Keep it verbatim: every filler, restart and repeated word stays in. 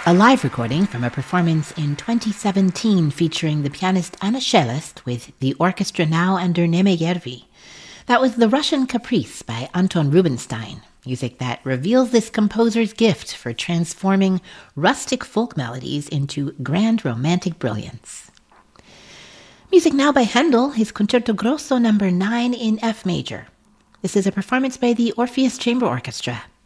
a live recording from a performance in twenty seventeen featuring the pianist Anna Shelest with the orchestra now under Nemejärvi. That was The Russian Caprice by Anton Rubinstein, music that reveals this composer's gift for transforming rustic folk melodies into grand romantic brilliance. Music now by Handel, his Concerto Grosso number nine in F major. This is a performance by the Orpheus Chamber Orchestra,